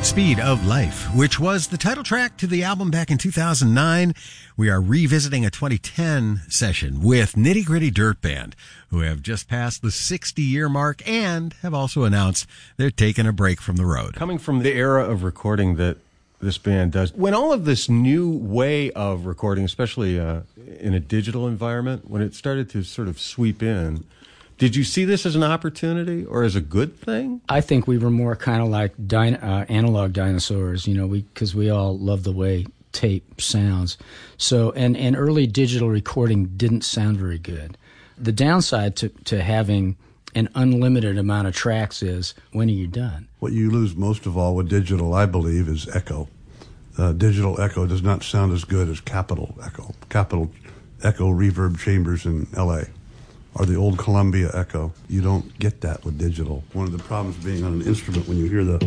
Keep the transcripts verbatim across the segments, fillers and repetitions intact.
Speed of Life, which was the title track to the album back in two thousand nine. We are revisiting a twenty ten session with Nitty Gritty Dirt Band, who have just passed the sixty-year mark and have also announced they're taking a break from the road. Coming from the era of recording that this band does, when all of this new way of recording, especially uh, in a digital environment, when it started to sort of sweep in, did you see this as an opportunity or as a good thing? I think we were more kind of like din- uh, analog dinosaurs, you know, we because we all love the way tape sounds. So, and, and early digital recording didn't sound very good. The downside to, to having an unlimited amount of tracks is, when are you done? What you lose most of all with digital, I believe, is echo. Uh, digital echo does not sound as good as Capitol echo. Capitol echo reverb chambers in L A or the old Columbia echo. You don't get that with digital. One of the problems being on an instrument, when you hear the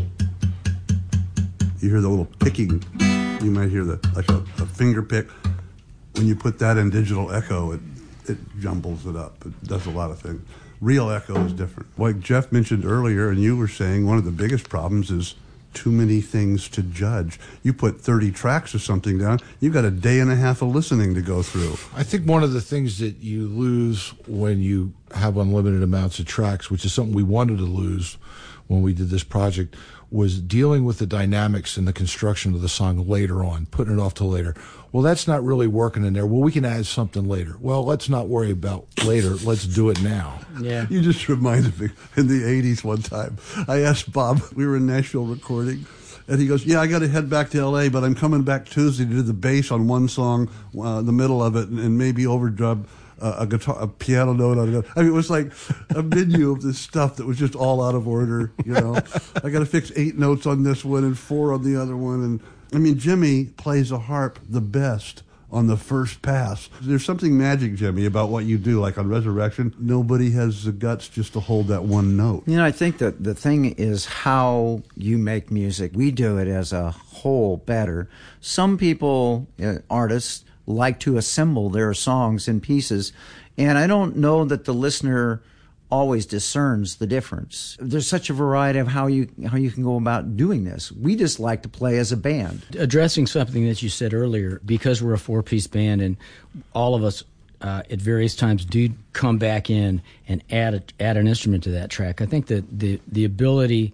you hear the little picking, you might hear the like a, a finger pick. When you put that in digital echo, it it jumbles it up. It does a lot of things. Real echo is different. Like Jeff mentioned earlier, and you were saying, one of the biggest problems is too many things to judge. You put thirty tracks or something down, you've got a day and a half of listening to go through. I think one of the things that you lose when you have unlimited amounts of tracks, which is something we wanted to lose when we did this project, was dealing with the dynamics and the construction of the song later on, putting it off till later. Well, that's not really working in there. Well, we can add something later. Well, let's not worry about later. Let's do it now. Yeah. You just reminded me, in the eighties one time, I asked Bob, we were in Nashville recording, and he goes, yeah, I got to head back to L A, but I'm coming back Tuesday to do the bass on one song, uh, the middle of it, and, and maybe overdub uh, a guitar, a piano note on it. I mean, it was like a menu of this stuff that was just all out of order, you know. I got to fix eight notes on this one and four on the other one, and I mean, Jimmy plays a harp the best on the first pass. There's something magic, Jimmy, about what you do. Like on Resurrection, nobody has the guts just to hold that one note. You know, I think that the thing is how you make music. We do it as a whole better. Some people, uh, artists, like to assemble their songs in pieces, and I don't know that the listener always discerns the difference. There's such a variety of how you how you can go about doing this. We just like to play as a band. Addressing something that you said earlier, because we're a four-piece band and all of us uh, at various times do come back in and add a, add an instrument to that track, I think that the, the ability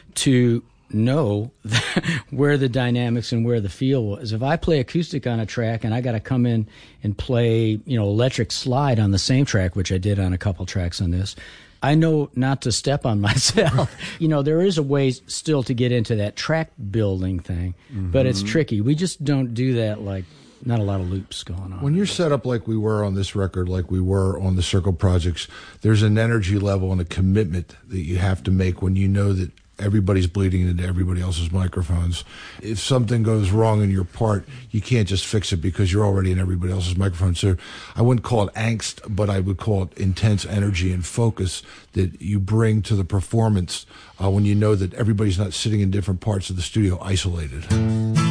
to know where the dynamics and where the feel was. If I play acoustic on a track and I got to come in and play, you know, electric slide on the same track, which I did on a couple tracks on this, I know not to step on myself. You know, there is a way still to get into that track building thing, mm-hmm. but it's tricky. We just don't do that, like, not a lot of loops going on. When you're set up like we were on this record, like we were on the Circle projects, there's an energy level and a commitment that you have to make when you know that everybody's bleeding into everybody else's microphones. If something goes wrong in your part, you can't just fix it because you're already in everybody else's microphone. So I wouldn't call it angst, but I would call it intense energy and focus that you bring to the performance uh, when you know that everybody's not sitting in different parts of the studio isolated.